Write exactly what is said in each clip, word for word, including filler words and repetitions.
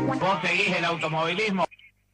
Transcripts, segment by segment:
¿Vos seguís el automovilismo?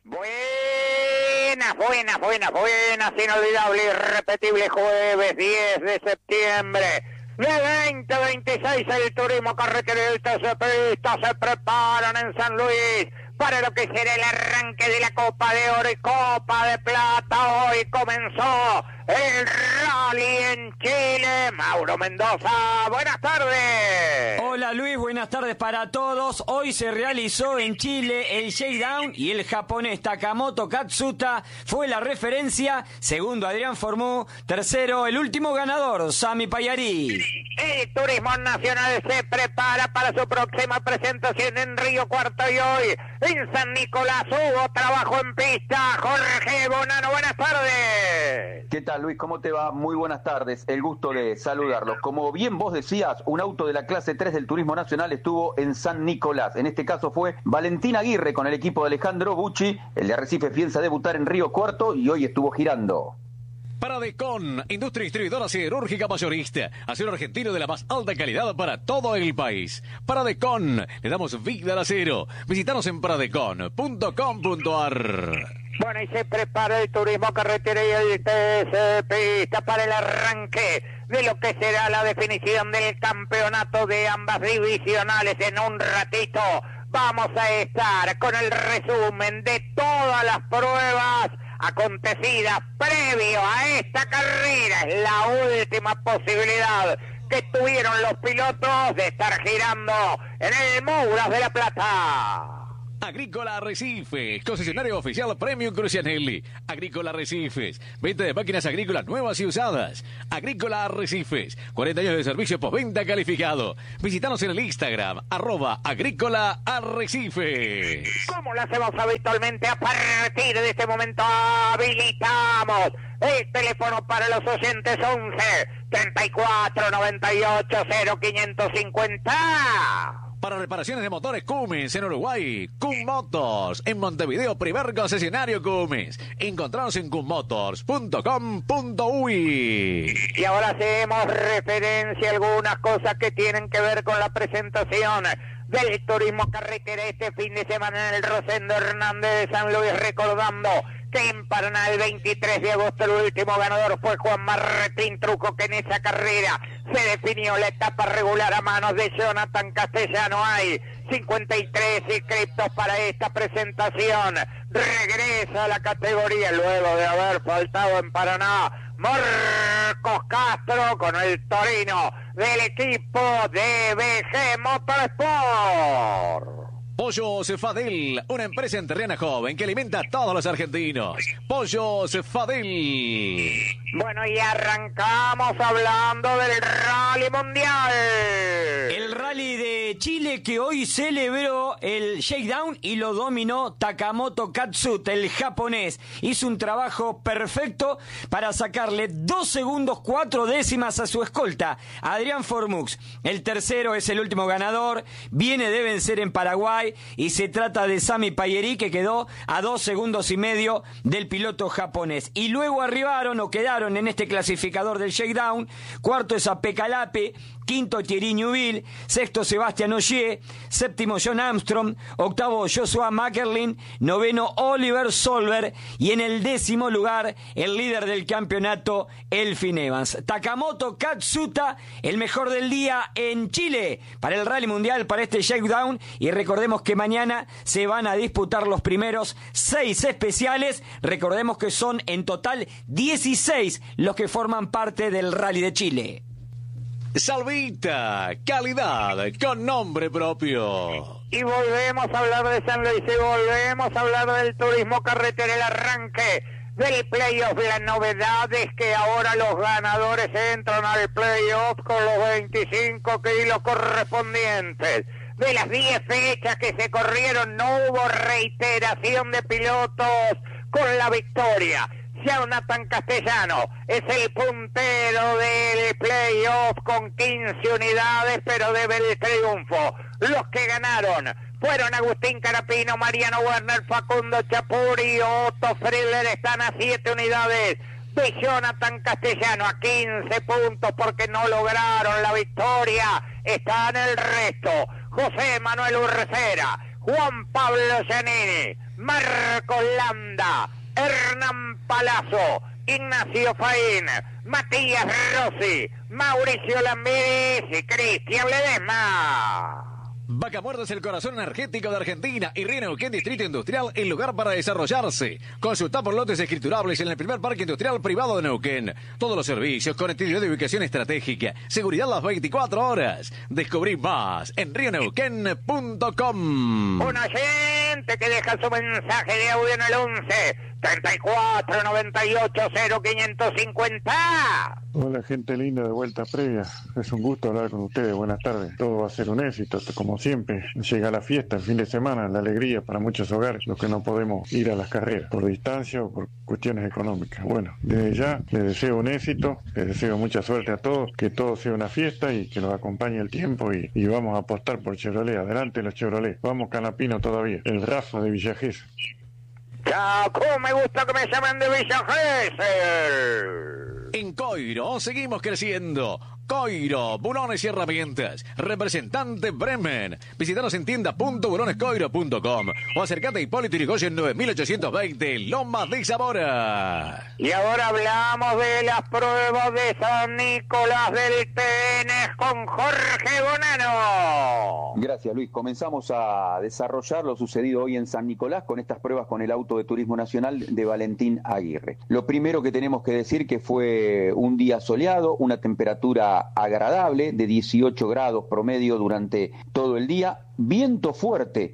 Buenas, buenas, buenas, buenas, inolvidable, irrepetible jueves diez de septiembre de veinte veintiséis. El turismo carreterista se pista, se preparan en San Luis para lo que será el arranque de la Copa de Oro y Copa de Plata. Hoy comenzó el rally en Chile. Mauro Mendoza, buenas tardes. Hola Luis, buenas tardes para todos. Hoy se realizó en Chile el shakedown y el japonés Takamoto Katsuta fue la referencia. Segundo, Adrián Formú. Tercero, el último ganador, Sami Payari. El turismo nacional se prepara para su próxima presentación en Río Cuarto y hoy en San Nicolás hubo trabajo en pista. Jorge Bonano, buenas tardes. ¿Qué tal, Luis? ¿Cómo te va? Muy buenas tardes. El gusto de saludarlos. Como bien vos decías, un auto de la clase tres del Turismo Nacional estuvo en San Nicolás. En este caso fue Valentín Aguirre con el equipo de Alejandro Bucci. El de Arrecife piensa debutar en Río Cuarto y hoy estuvo girando. Paradecon, industria distribuidora siderúrgica mayorista, acero argentino de la más alta calidad para todo el país. Paradecon, le damos vida al acero. Visítanos en paradecon punto com punto a r. Bueno, y se prepara el turismo carretera y el T C pista para el arranque de lo que será la definición del campeonato de ambas divisionales. En un ratito vamos a estar con el resumen de todas las pruebas acontecidas previo a esta carrera. Es la última posibilidad que tuvieron los pilotos de estar girando en el Mouras de la Plata. Agrícola Arrecifes, concesionario oficial Premium Crucianelli. Agrícola Arrecifes, venta de máquinas agrícolas nuevas y usadas. Agrícola Arrecifes, cuarenta años de servicio postventa calificado. Visítanos en el Instagram, arroba Agrícola Arrecifes. Como lo hacemos habitualmente, a partir de este momento habilitamos el teléfono para los oyentes: once, treinta y cuatro, noventa y ocho, cero, quinientos cincuenta. Para reparaciones de motores Cummins en Uruguay, Cum Motors. En Montevideo, primer concesionario Cummins. Encontranos en cum motors punto com punto uy. Y ahora hacemos referencia a algunas cosas que tienen que ver con la presentación del turismo carretera este fin de semana en el Rosendo Hernández de San Luis, recordando que en Paraná el veintitrés de agosto el último ganador fue Juan Martín Truco, que en esa carrera se definió la etapa regular a manos de Jonathan Castellano. Hay cincuenta y tres inscriptos para esta presentación. Regresa a la categoría luego de haber faltado en Paraná Marcos Castro con el Torino del equipo de B G Motorsport. Pollo Cefadel, una empresa enterrana joven que alimenta a todos los argentinos. Pollo Cefadel. Bueno, y arrancamos hablando del Rally Mundial. El Rally de Chile, que hoy celebró el shakedown y lo dominó Takamoto Katsuta, el japonés. Hizo un trabajo perfecto para sacarle dos segundos cuatro décimas a su escolta, Adrián Formux. El tercero es el último ganador, viene de vencer en Paraguay y se trata de Sami Payeri, que quedó a dos segundos y medio del piloto japonés. Y luego arribaron o quedaron en este clasificador del shakedown. Cuarto es Pecca Lape, quinto Thierry Neuville, sexto Sebastián Ogier, séptimo John Armstrong, octavo Joshua Mackerlin, noveno Oliver Solberg y en el décimo lugar el líder del campeonato, Elfyn Evans. Takamoto Katsuta, el mejor del día en Chile para el Rally Mundial, para este shakedown. Y recordemos que mañana se van a disputar los primeros seis especiales. Recordemos que son en total dieciséis los que forman parte del Rally de Chile. Salvita, calidad con nombre propio. Y volvemos a hablar de San Luis y volvemos a hablar del turismo carretera, el arranque del playoff. La novedad es que ahora los ganadores entran al playoff con los veinticinco kilos correspondientes. De las diez fechas que se corrieron no hubo reiteración de pilotos con la victoria. Jonathan Castellano es el puntero del playoff con quince unidades, pero debe el triunfo. Los que ganaron fueron Agustín Carapino, Mariano Werner, Facundo Chapuri, Otto Friedler. Están a siete unidades de Jonathan Castellano, a quince puntos porque no lograron la victoria. Está en el resto José Manuel Urcera, Juan Pablo Giannini, Marcos Landa, Hernán Palazzo, Ignacio Faín, Matías Rossi, Mauricio Lambiris y Cristian Ledesma. Vaca Muerta es el corazón energético de Argentina y Río Neuquén Distrito Industrial, el lugar para desarrollarse. Consulta por lotes escriturables en el primer parque industrial privado de Neuquén. Todos los servicios, conectividad de ubicación estratégica, seguridad las veinticuatro horas. Descubrí más en río neuquén punto com. Un oyente que deja su mensaje de audio en el once treinta y cuatro noventa y ocho cero quinientos cincuenta. Hola gente linda de Vuelta Previa, es un gusto hablar con ustedes, buenas tardes. Todo va a ser un éxito, como siempre. Llega la fiesta, el fin de semana, la alegría para muchos hogares, los que no podemos ir a las carreras, por distancia o por cuestiones económicas. Bueno, desde ya les deseo un éxito, les deseo mucha suerte a todos, que todo sea una fiesta y que nos acompañe el tiempo y, y vamos a apostar por Chevrolet, adelante los Chevrolet, vamos Canapino todavía, el Rafa de Villa Gesell. Chao, cómo me gusta que me llamen de Villa Gesell. En Coiro seguimos creciendo. Coiro, bulones y herramientas. Representante Bremen. Visítanos en tienda punto bulones coiro punto com o acércate a Hipólito Yrigoyen nueve mil ochocientos veinte, Lomas de Zamora. Y ahora hablamos de las pruebas de San Nicolás del Tenes con Jorge Bonano. Gracias, Luis. Comenzamos a desarrollar lo sucedido hoy en San Nicolás con estas pruebas con el auto de Turismo Nacional de Valentín Aguirre. Lo primero que tenemos que decir que fue un día soleado, una temperatura agradable de dieciocho grados promedio durante todo el día, viento fuerte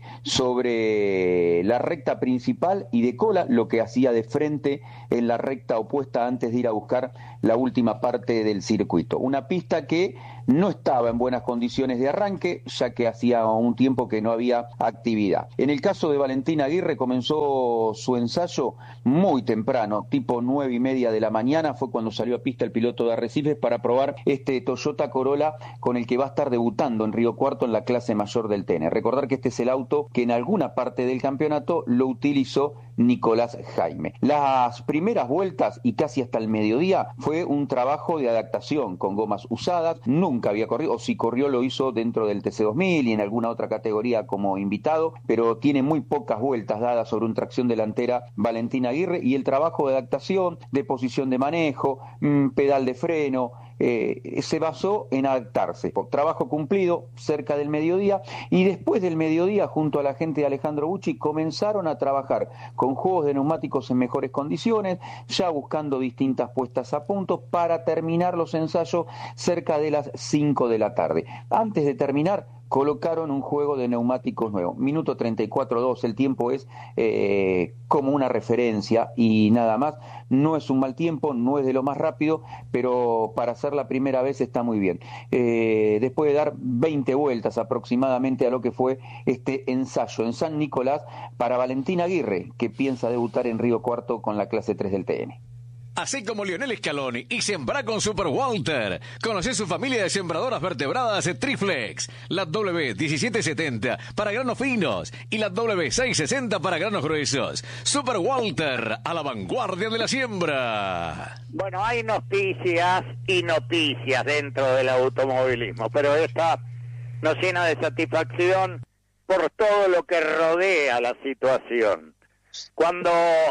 sobre la recta principal y de cola, lo que hacía de frente en la recta opuesta antes de ir a buscar la última parte del circuito. Una pista que no estaba en buenas condiciones de arranque, ya que hacía un tiempo que no había actividad. En el caso de Valentín Aguirre, comenzó su ensayo muy temprano, tipo nueve y media de la mañana, fue cuando salió a pista el piloto de Arrecifes para probar este Toyota Corolla con el que va a estar debutando en Río Cuarto en la clase mayor del T N. Recordar que este es el auto que en alguna parte del campeonato lo utilizó Nicolás Jaime. Las primeras vueltas y casi hasta el mediodía fue un trabajo de adaptación con gomas usadas, nunca había corrido, o si corrió lo hizo dentro del T C dos mil y en alguna otra categoría como invitado, pero tiene muy pocas vueltas dadas sobre un tracción delantera Valentín Aguirre, y el trabajo de adaptación, de posición de manejo, mmm, pedal de freno, Eh, se basó en adaptarse. Trabajo cumplido cerca del mediodía, y después del mediodía, junto a la gente de Alejandro Bucci, comenzaron a trabajar con juegos de neumáticos en mejores condiciones, ya buscando distintas puestas a punto para terminar los ensayos cerca de las cinco de la tarde. Antes de terminar, colocaron un juego de neumáticos nuevo. Minuto treinta y cuatro dos, el tiempo es eh, como una referencia y nada más. No es un mal tiempo, no es de lo más rápido, pero para hacer la primera vez está muy bien. Eh, después de dar veinte vueltas aproximadamente a lo que fue este ensayo en San Nicolás para Valentín Aguirre, que piensa debutar en Río Cuarto con la clase tres del T N. Así como Lionel Scaloni y sembrá con Super Walter. Conocé su familia de sembradoras vertebradas Triflex. La W diecisiete setenta para granos finos y la W seiscientos sesenta para granos gruesos. Super Walter, a la vanguardia de la siembra. Bueno, hay noticias y noticias dentro del automovilismo, pero esta nos llena de satisfacción por todo lo que rodea la situación. Cuando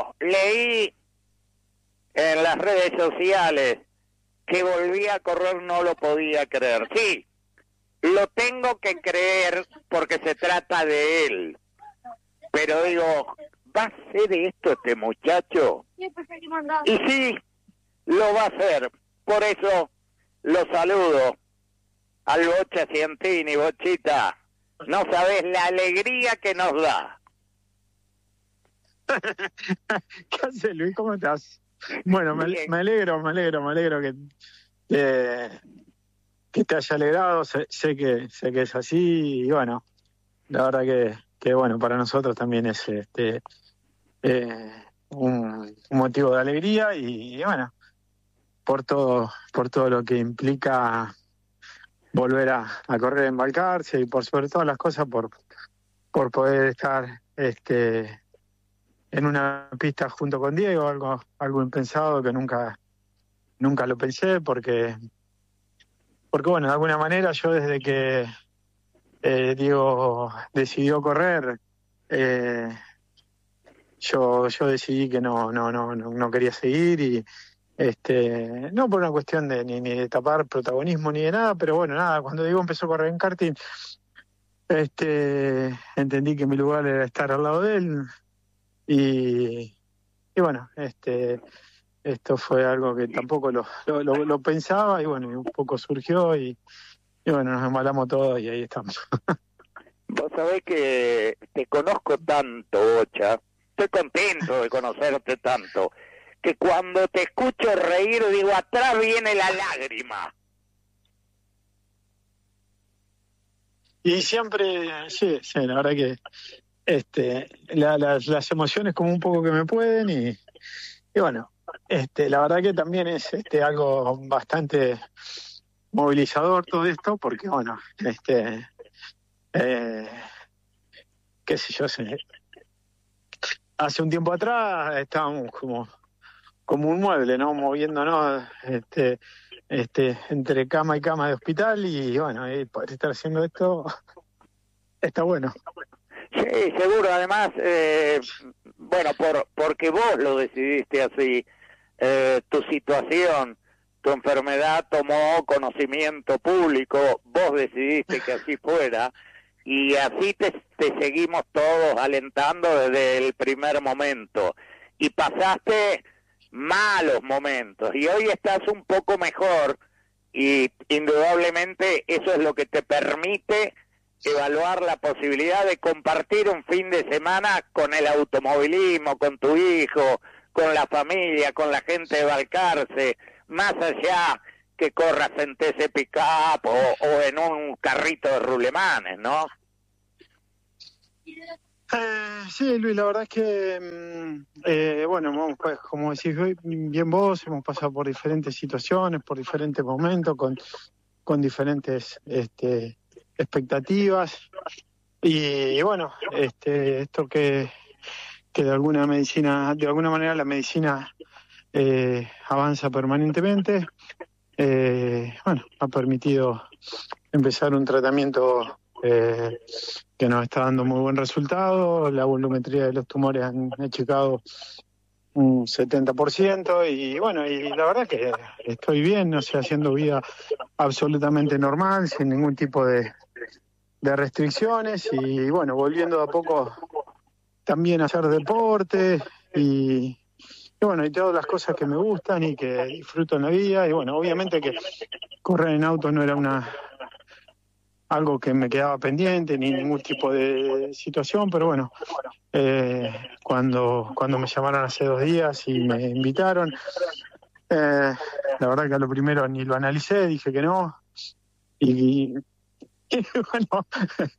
leí en las redes sociales que volvía a correr, no lo podía creer. Sí, lo tengo que creer porque se trata de él. Pero digo, ¿va a hacer esto este muchacho? Y sí, lo va a hacer. Por eso lo saludo al Bocha Cientini. Bochita, no sabes la alegría que nos da. ¿Qué haces, Luis? ¿Cómo estás? Bueno, me, me alegro, me alegro, me alegro que, que, que te haya alegrado, sé, sé que sé que es así, y bueno, la verdad que, que bueno, para nosotros también es este eh, un, un motivo de alegría, y, y bueno, por todo, por todo lo que implica volver a, a correr, embarcarse, y por sobre todas las cosas, por, por poder estar este en una pista junto con Diego, algo algo impensado que nunca nunca lo pensé, porque porque bueno, de alguna manera yo desde que eh, Diego decidió correr, eh, yo yo decidí que no no no no, no quería seguir y este no por una cuestión de ni, ni de tapar protagonismo ni de nada, pero bueno, nada, cuando Diego empezó a correr en karting, este entendí que mi lugar era estar al lado de él y, y bueno, este esto fue algo que tampoco lo, lo, lo, lo pensaba y bueno, y un poco surgió y, y bueno, nos embalamos todos y ahí estamos. Vos sabés que te conozco tanto, Bocha, estoy contento de conocerte tanto, que cuando te escucho reír digo, atrás viene la lágrima. Y siempre, sí, sí, la verdad que este la, la, las emociones como un poco que me pueden y, y bueno, este la verdad que también es este algo bastante movilizador todo esto, porque bueno, este eh, qué sé yo, sé, hace un tiempo atrás estábamos como como un mueble, ¿no? Moviéndonos este este entre cama y cama de hospital y bueno, y poder estar haciendo esto está bueno. Sí, seguro, además, eh, bueno, por porque vos lo decidiste así, eh, tu situación, tu enfermedad tomó conocimiento público, vos decidiste que así fuera, y así te, te seguimos todos alentando desde el primer momento, y pasaste malos momentos, y hoy estás un poco mejor, y indudablemente eso es lo que te permite evaluar la posibilidad de compartir un fin de semana con el automovilismo, con tu hijo, con la familia, con la gente de Balcarce, más allá que corras en T C Pickup o, o en un carrito de rulemanes, ¿no? Eh, sí, Luis, la verdad es que, eh, bueno, pues, como decís bien vos, hemos pasado por diferentes situaciones, por diferentes momentos, con, con diferentes este, expectativas y, y bueno, este, esto que, que de alguna medicina, de alguna manera la medicina eh, avanza permanentemente, eh, bueno, ha permitido empezar un tratamiento eh, que nos está dando muy buen resultado. La volumetría de los tumores han achicado un setenta por ciento y bueno, y la verdad que estoy bien, o sea, haciendo vida absolutamente normal, sin ningún tipo de, de restricciones y bueno, volviendo de a poco también a hacer deporte y, y bueno, y todas las cosas que me gustan y que disfruto en la vida y bueno, obviamente que correr en auto no era una algo que me quedaba pendiente ni ningún tipo de situación, pero bueno, eh, cuando cuando me llamaron hace dos días y me invitaron, eh, la verdad que a lo primero ni lo analicé, dije que no y, y bueno,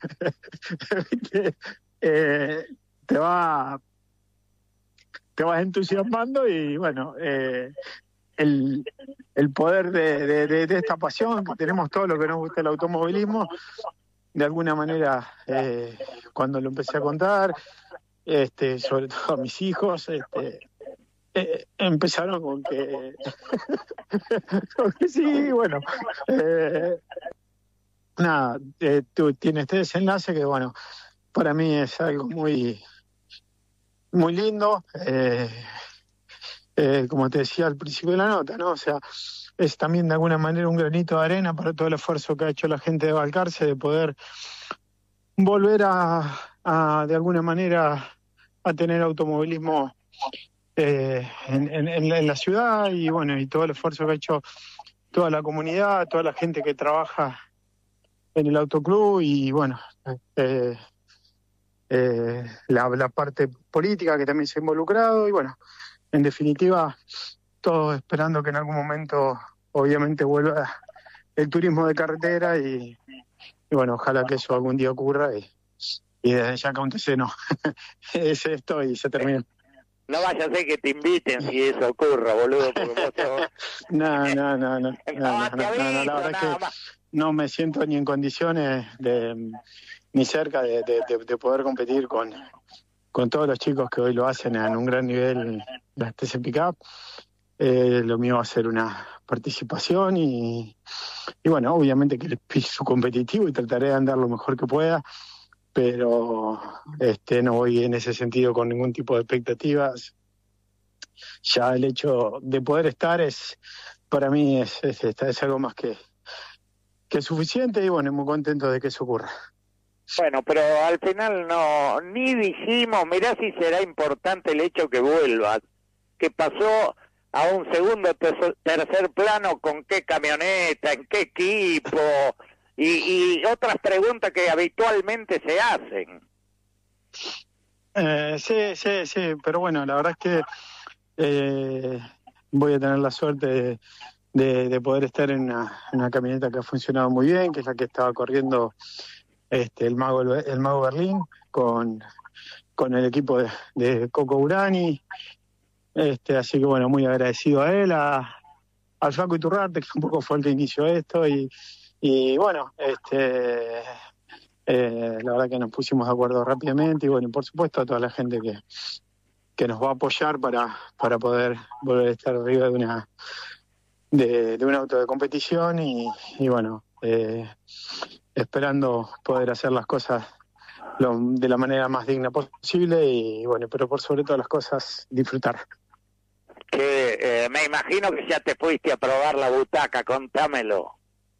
eh, te va te vas entusiasmando y bueno, eh, el, el poder de, de, de, de esta pasión que tenemos todos los que nos gusta el automovilismo, de alguna manera eh, cuando lo empecé a contar, este, sobre todo a mis hijos, este, eh, empezaron con que, con que sí, bueno, eh, nada, eh, tú tienes este desenlace que bueno, para mí es algo muy muy lindo, eh, eh, como te decía al principio de la nota, ¿no? O sea, es también de alguna manera un granito de arena para todo el esfuerzo que ha hecho la gente de Balcarce de poder volver a, a de alguna manera, a tener automovilismo eh, en, en, en la ciudad y bueno, y todo el esfuerzo que ha hecho toda la comunidad, toda la gente que trabaja en el autoclub y bueno, eh, eh, la, la parte política que también se ha involucrado y bueno, en definitiva, todos esperando que en algún momento obviamente vuelva el turismo de carretera y, y bueno, ojalá que eso algún día ocurra y, y desde ya que no es esto y se termine. No vaya a ser que te inviten si eso ocurra, boludo, porque vos sos... No, no, no, no, no, no, no, no, no, la verdad es que no me siento ni en condiciones de ni cerca de, de, de, de poder competir con, con todos los chicos que hoy lo hacen en un gran nivel la T C Pickup. Eh, lo mío va a ser una participación y, y bueno, obviamente que el espíritu competitivo y trataré de andar lo mejor que pueda, pero este, no voy en ese sentido con ningún tipo de expectativas. Ya el hecho de poder estar es, para mí es, es, es algo más que, que suficiente, y bueno, muy contento de que eso ocurra. Bueno, pero al final no, ni dijimos, mirá si será importante el hecho que vuelvas, que pasó a un segundo, tercer plano, con qué camioneta, en qué equipo, y, y otras preguntas que habitualmente se hacen. Eh, sí, sí, sí, pero bueno, la verdad es que eh, voy a tener la suerte de, de, de poder estar en una, en una camioneta que ha funcionado muy bien, que es la que estaba corriendo este, el Mago el Mago Berlín, con, con el equipo de, de Coco Urani. Este, así que bueno, muy agradecido a él, a, al Flaco Iturrarte, que un poco fue el que inició esto, y, y bueno, este, eh, la verdad que nos pusimos de acuerdo rápidamente, y bueno, y por supuesto a toda la gente que, que nos va a apoyar para, para poder volver a estar arriba de una de, de un auto de competición, y, y bueno, eh, esperando poder hacer las cosas lo, de la manera más digna posible, y bueno, pero por sobre todas las cosas, disfrutar. Que eh, me imagino que ya te fuiste a probar la butaca, contámelo.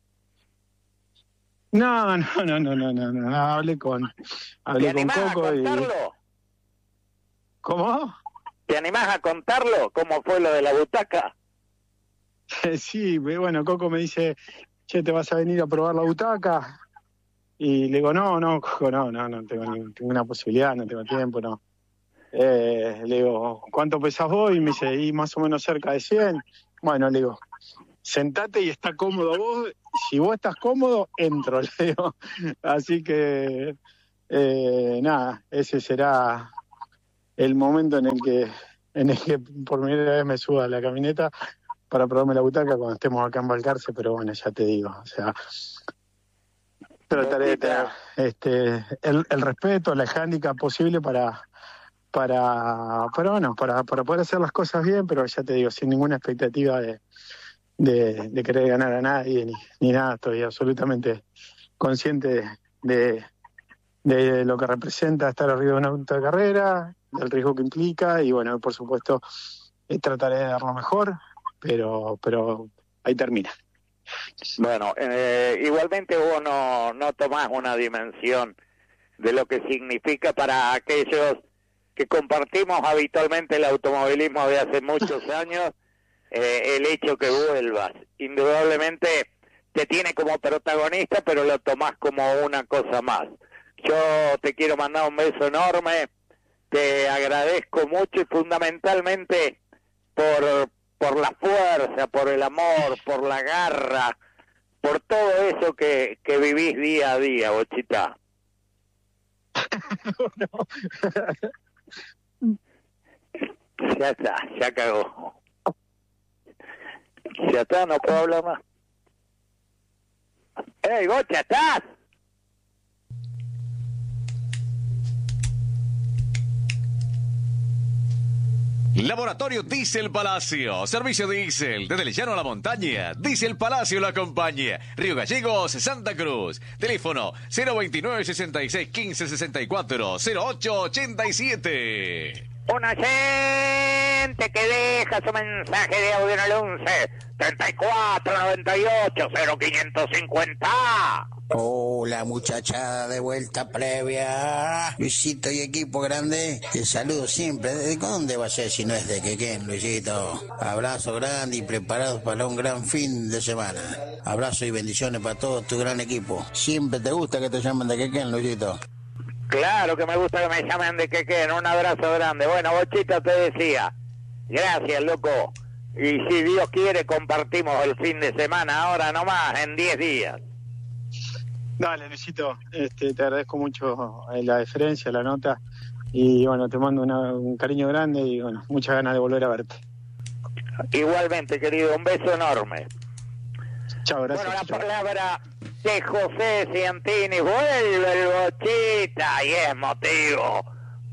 No, no, no, no, no, no, no, hablé con, hablé ¿Te con animás Coco a y... contarlo? ¿Cómo? ¿Te animás a contarlo? ¿Cómo fue lo de la butaca? Sí, bueno, Coco me dice, che, ¿te vas a venir a probar la butaca? Y le digo, no, no, Coco, no, no, no tengo ninguna posibilidad, no tengo tiempo, no. Eh, le digo, ¿cuánto pesás vos? Y me dice, y más o menos cerca de cien. Bueno, le digo, sentate y está cómodo vos. Si vos estás cómodo, entro, le digo. Así que, eh, nada, ese será el momento en el que en el que por primera vez me suba a la camioneta para probarme la butaca cuando estemos acá en Balcarce, pero bueno, ya te digo, o sea, trataré de tener este, el, el respeto, la handicap posible para... para para bueno para para poder hacer las cosas bien, pero ya te digo, sin ninguna expectativa de, de, de querer ganar a nadie ni, ni nada. Estoy absolutamente consciente de, de lo que representa estar arriba de una auto de carrera, del riesgo que implica, y bueno, por supuesto eh, trataré de dar lo mejor, pero pero ahí termina. Bueno, eh, igualmente vos no, no tomás una dimensión de lo que significa para aquellos que compartimos habitualmente el automovilismo de hace muchos años, eh, el hecho que vuelvas. Indudablemente te tiene como protagonista, pero lo tomás como una cosa más. Yo te quiero mandar un beso enorme, te agradezco mucho, y fundamentalmente por, por la fuerza, por el amor, por la garra, por todo eso que, que vivís día a día, Bochita. Ya está, ya cagó. Ya está, no puedo hablar más. ¡Ey, Bocha, estás! Laboratorio Diesel Palacio. Servicio diésel. Desde el llano a la montaña. Diesel Palacio lo acompaña. Río Gallegos, Santa Cruz. Teléfono cero veintinueve, sesenta y seis, quince, sesenta y cuatro, cero ocho ochenta y siete. Una gente que deja su mensaje de audio en el once, treinta y cuatro, noventa y ocho, cero quinientos cincuenta. Hola muchachada de vuelta previa. Luisito y equipo grande, te saludo siempre. ¿De dónde va a ser si no es de Quequén, Luisito? Abrazo grande y preparados para un gran fin de semana. Abrazo y bendiciones para todo tu gran equipo. Siempre te gusta que te llamen de Quequén, Luisito. Claro que me gusta que me llamen de Quequén. Un abrazo grande. Bueno, Bochita, te decía, gracias, loco. Y si Dios quiere, compartimos el fin de semana ahora nomás, en diez días. Dale, Luisito, este, te agradezco mucho la deferencia, la nota, y bueno, te mando una, un cariño grande y bueno, muchas ganas de volver a verte. Igualmente, querido, un beso enorme. Chao, gracias. Bueno, la chao. palabra de José Ciantini, vuelve el Bochita, y es motivo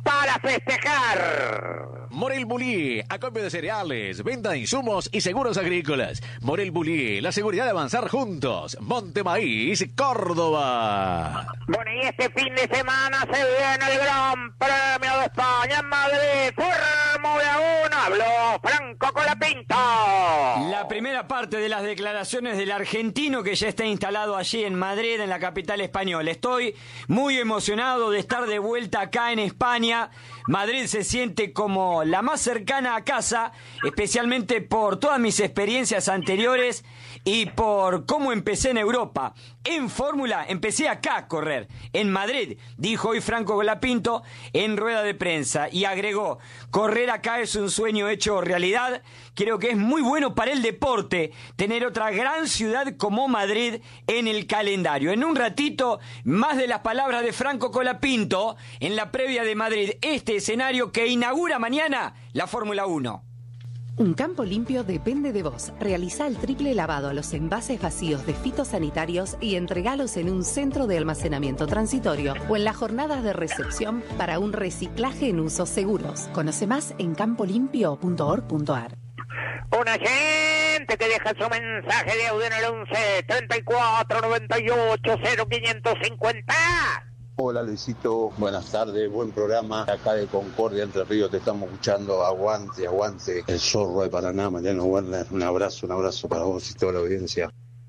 para festejar. Morel Bullier, acopio de cereales, venta de insumos y seguros agrícolas. Morel Bullier, la seguridad de avanzar juntos. Montemaíz, Córdoba. Bueno, y este fin de semana se viene el Gran Premio de España en Madrid. Fórmula uno, habló Franco Colapinto. La primera parte de las declaraciones del argentino que ya está instalado allí en Madrid, en la capital española. Estoy muy emocionado de estar de vuelta acá en España. Madrid se siente como la más cercana a casa, especialmente por todas mis experiencias anteriores y por cómo empecé en Europa. En Fórmula empecé acá a correr, en Madrid, dijo hoy Franco Colapinto en rueda de prensa, y agregó: correr acá es un sueño hecho realidad. Creo que es muy bueno para el deporte tener otra gran ciudad como Madrid en el calendario. En un ratito, más de las palabras de Franco Colapinto en la previa de Madrid, este escenario que inaugura mañana la Fórmula uno. Un campo limpio depende de vos. Realiza el triple lavado a los envases vacíos de fitosanitarios y entregalos en un centro de almacenamiento transitorio o en las jornadas de recepción para un reciclaje en usos seguros. Conoce más en campo limpio punto org punto a r. Una gente que deja su mensaje de audio en el once treinta y cuatro noventa y ocho cero quinientos cincuenta. Hola Luisito, buenas tardes, buen programa. Acá de Concordia, Entre Ríos, te estamos escuchando. Aguante, aguante el zorro de Paraná, Mariano Werner. Un abrazo, un abrazo para vos y toda la audiencia.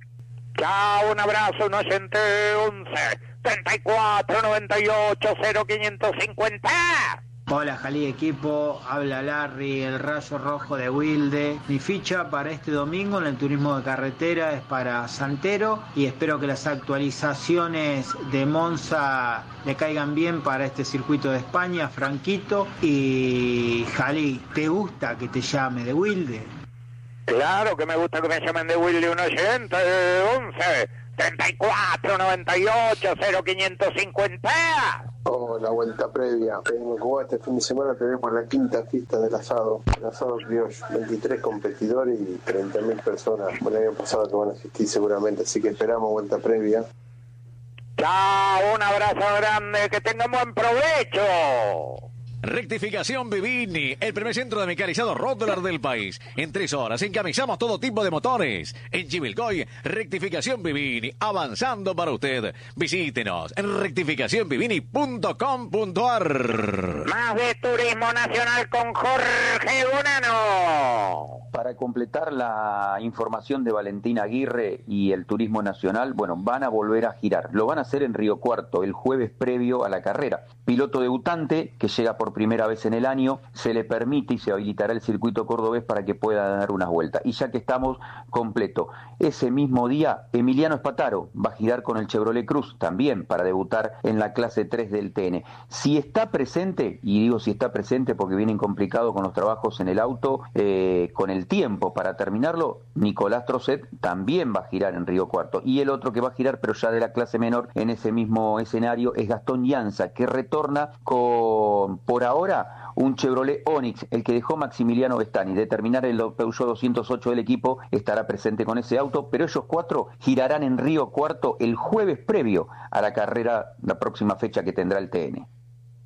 Chao, un abrazo, un oyente once treinta y cuatro noventa y ocho cero quinientos cincuenta. Hola Jalí equipo, habla Larry, el rayo rojo de Wilde. Mi ficha para este domingo en el turismo de carretera es para Santero y espero que las actualizaciones de Monza le caigan bien para este circuito de España, Franquito. Y Jalí, ¿te gusta que te llame de Wilde? Claro que me gusta que me llamen de Wilde, un oyente once treinta y cuatro noventa y ocho cero quinientos cincuenta. Oh, la vuelta previa. En Cuba este fin de semana tenemos la quinta fiesta del asado, el asado criollo. veintitrés competidores y treinta mil personas. Bueno, el año pasado que van a asistir seguramente, así que esperamos vuelta previa. Chao, un abrazo grande, que tengan buen provecho. Rectificación Vivini, el primer centro de mecanizado Rotterdam del país. En tres horas encamisamos todo tipo de motores. En Chivilcoy, Rectificación Vivini, avanzando para usted. Visítenos en rectificación vivini punto com punto a r. Más de Turismo Nacional con Jorge Bonano. Para completar la información de Valentín Aguirre y el Turismo Nacional, bueno, van a volver a girar. Lo van a hacer en Río Cuarto, el jueves previo a la carrera. Piloto debutante que llega por primera vez en el año, se le permite y se habilitará el circuito cordobés para que pueda dar unas vueltas. Y ya que estamos completo, ese mismo día Emiliano Espataro va a girar con el Chevrolet Cruz también para debutar en la clase tres del T N. Si está presente, y digo si está presente porque vienen complicados con los trabajos en el auto, eh, con el tiempo para terminarlo, Nicolás Trocet también va a girar en Río Cuarto. Y el otro que va a girar, pero ya de la clase menor, en ese mismo escenario, es Gastón Llanza, que retorna con, por ahora, un Chevrolet Onix, el que dejó Maximiliano Vestani. De terminar el Peugeot doscientos ocho del equipo, estará presente con ese auto, pero ellos cuatro girarán en Río Cuarto el jueves previo a la carrera, la próxima fecha que tendrá el T N.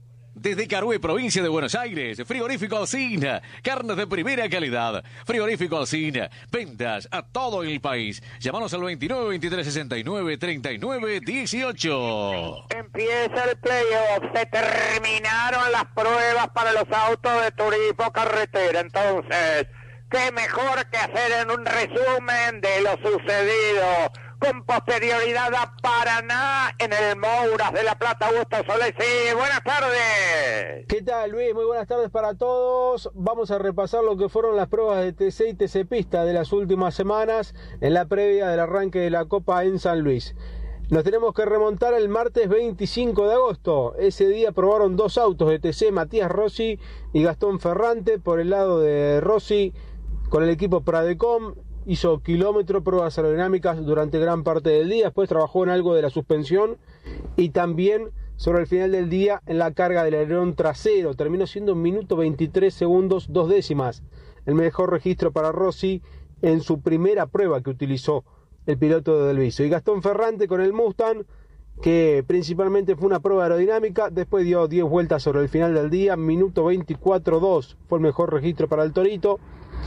Desde Carué, provincia de Buenos Aires, Frigorífico Alsina, carnes de primera calidad. Frigorífico Alsina, ventas a todo el país. Llámanos al veintinueve, veintitrés, sesenta y nueve, treinta y nueve, dieciocho. Empieza el playoff, se terminaron las pruebas para los autos de turismo carretera. Entonces, qué mejor que hacer en un resumen de lo sucedido con posterioridad a Paraná en el Mouras de La Plata. Augusto Solesi, buenas tardes. ¿Qué tal, Luis? Muy buenas tardes para todos. Vamos a repasar lo que fueron las pruebas de T C y T C Pista de las últimas semanas en la previa del arranque de la Copa en San Luis. Nos tenemos que remontar el martes veinticinco de agosto. Ese día probaron dos autos de T C, Matías Rossi y Gastón Ferrante. Por el lado de Rossi, con el equipo Pradecom, hizo kilómetro, pruebas aerodinámicas durante gran parte del día. Después trabajó en algo de la suspensión y también sobre el final del día en la carga del alerón trasero. Terminó siendo un minuto veintitrés segundos, dos décimas. El mejor registro para Rossi en su primera prueba que utilizó el piloto de Delviso. Y Gastón Ferrante con el Mustang que principalmente fue una prueba aerodinámica, después dio diez vueltas sobre el final del día, minuto veinticuatro dos, fue el mejor registro para el Torito.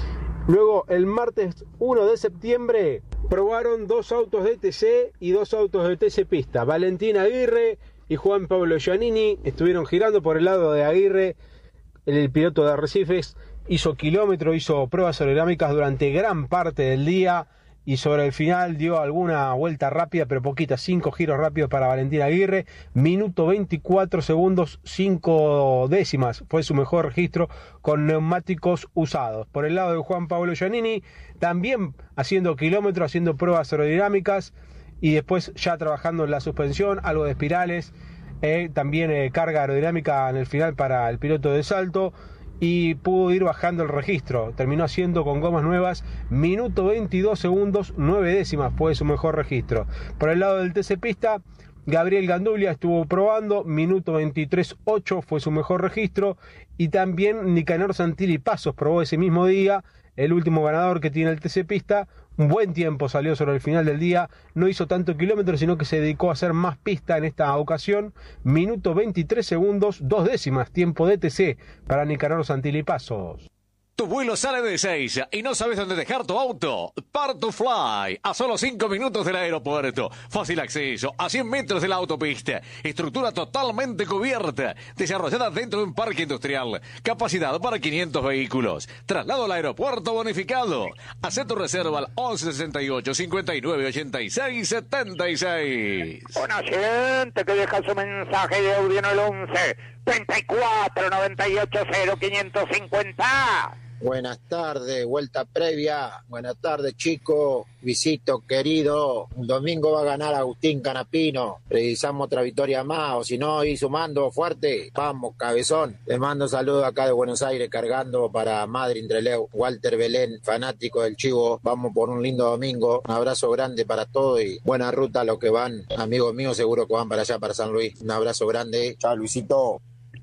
Luego el martes uno de septiembre probaron dos autos de T C y dos autos de T C Pista. Valentín Aguirre y Juan Pablo Giannini estuvieron girando por el lado de Aguirre. El piloto de Arrecifes hizo kilómetro, hizo pruebas aerodinámicas durante gran parte del día y sobre el final dio alguna vuelta rápida, pero poquita, cinco giros rápidos para Valentín Aguirre, minuto veinticuatro segundos, cinco décimas, fue su mejor registro con neumáticos usados. Por el lado de Juan Pablo Giannini, también haciendo kilómetros, haciendo pruebas aerodinámicas y después ya trabajando en la suspensión, algo de espirales, eh, también eh, carga aerodinámica en el final para el piloto de salto, y pudo ir bajando el registro, terminó haciendo con gomas nuevas, minuto veintidós segundos, nueve décimas fue su mejor registro. Por el lado del T C Pista, Gabriel Gandulia estuvo probando, minuto veintitrés ocho fue su mejor registro, y también Nicanor Santilli Pasos probó ese mismo día, el último ganador que tiene el T C Pista. Un buen tiempo salió sobre el final del día, no hizo tanto kilómetro, sino que se dedicó a hacer más pista en esta ocasión, minuto veintitrés segundos, dos décimas, tiempo de T C para Nicanor Santilli Pasos. Tu vuelo sale de Ezeiza y no sabes dónde dejar tu auto. Part2Fly, a solo cinco minutos del aeropuerto. Fácil acceso, a cien metros de la autopista. Estructura totalmente cubierta, desarrollada dentro de un parque industrial. Capacidad para quinientos vehículos. Traslado al aeropuerto bonificado. Haz tu reserva al once sesenta y ocho, cincuenta y nueve, ochenta y seis, setenta y seis. Una gente que deja su mensaje de audio en el once treinta y cuatro, noventa y ocho, cero, quinientos cincuenta. Buenas tardes, vuelta previa. Buenas tardes, chicos. Visito querido. Un domingo va a ganar Agustín Canapino. Precisamos otra victoria más, o si no, ir sumando fuerte. Vamos, cabezón. Les mando saludos acá de Buenos Aires, cargando para Madrid, Trelew. Walter Belén, fanático del Chivo. Vamos por un lindo domingo. Un abrazo grande para todos y buena ruta a los que van. Amigos míos, seguro que van para allá, para San Luis. Un abrazo grande. Chao, Luisito.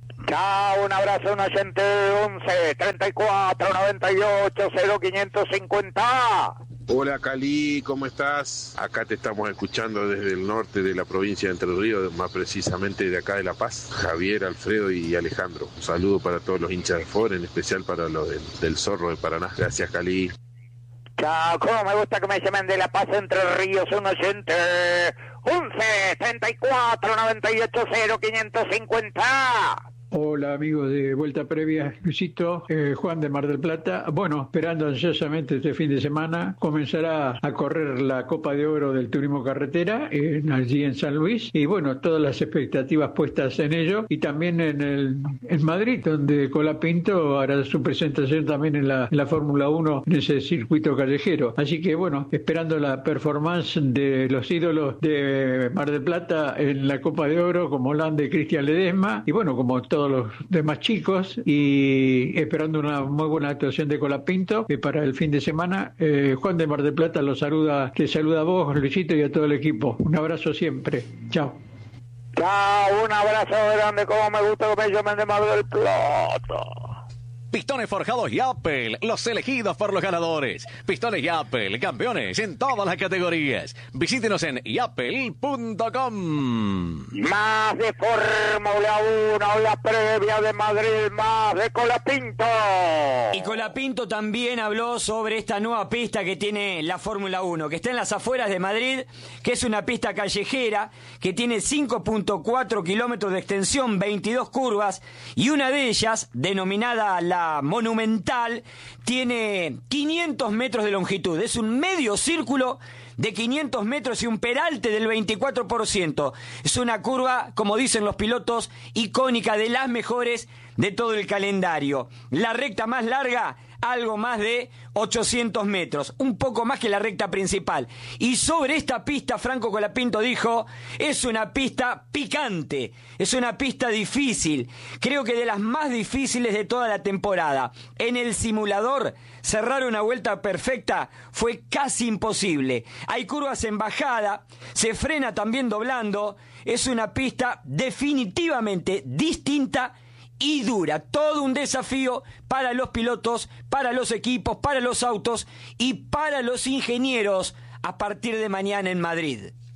Chao, un abrazo, un oyente de once treinta y cuatro, noventa y ocho, cero, quinientos cincuenta. Hola Cali, ¿cómo estás? Acá te estamos escuchando desde el norte de la provincia de Entre Ríos, más precisamente de acá de La Paz. Javier, Alfredo y Alejandro. Un saludo para todos los hinchas de Ford, en especial para los del, del Zorro de Paraná. Gracias, Cali. Chao, cómo me gusta que me llamen de La Paz, Entre Ríos, un oyente. once treinta y cuatro, noventa y ocho, cero, quinientos cincuenta. Hola amigos de Vuelta Previa, Luisito, eh, Juan de Mar del Plata. Bueno, esperando ansiosamente este fin de semana, comenzará a correr la Copa de Oro del Turismo Carretera en, allí en San Luis, y bueno, todas las expectativas puestas en ello, y también en el en Madrid, donde Colapinto hará su presentación también en la, en la Fórmula uno, en ese circuito callejero. Así que bueno, esperando la performance de los ídolos de Mar del Plata en la Copa de Oro, como Landa y Cristian Ledesma, y bueno, como todo todos los demás chicos, y esperando una muy buena actuación de Colapinto eh, para el fin de semana. eh, Juan de Mar del Plata los saluda, te saluda a vos, Luisito, y a todo el equipo. Un abrazo siempre. Chao. Chao, un abrazo grande, como me gusta que me llamen de Mar del Plata. Pistones Forjados Yapel, los elegidos por los ganadores. Pistones Yapel, campeones en todas las categorías. Visítenos en yapel punto com. Más de Fórmula uno, la previa de Madrid, más de Colapinto. Y Colapinto también habló sobre esta nueva pista que tiene la Fórmula uno, que está en las afueras de Madrid, que es una pista callejera, que tiene cinco punto cuatro kilómetros de extensión, veintidós curvas, y una de ellas, denominada la Monumental, tiene quinientos metros de longitud. Es un medio círculo de quinientos metros y un peralte del veinticuatro por ciento. Es una curva, como dicen los pilotos, icónica, de las mejores de todo el calendario. La recta más larga, algo más de ochocientos metros, un poco más que la recta principal. Y sobre esta pista, Franco Colapinto dijo, es una pista picante, es una pista difícil, creo que de las más difíciles de toda la temporada. En el simulador, cerrar una vuelta perfecta fue casi imposible. Hay curvas en bajada, se frena también doblando, es una pista definitivamente distinta y dura, todo un desafío para los pilotos, para los equipos, para los autos y para los ingenieros a partir de mañana en Madrid.